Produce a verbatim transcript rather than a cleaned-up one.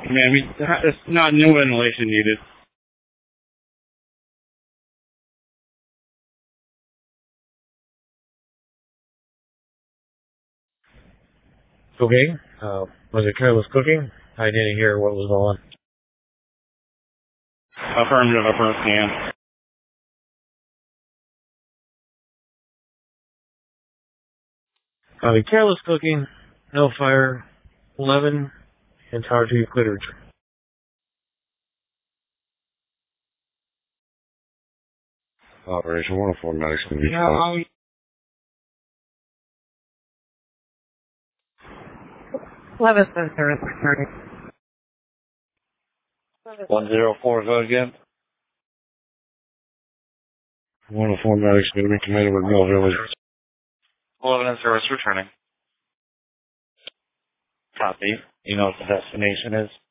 Man, we, it's not new ventilation needed. Cooking? Uh, was it careless cooking? I didn't hear what was on. Affirmative, upper scan. Uh, careless cooking, no fire, eleven, and Tower two cleared. Operation one oh four medics can be Yeah, um, eleven sensor is returning. one oh four, go again. one oh four medics going to be committed with Mill Village. eleven in service returning. Copy. You know what the destination is?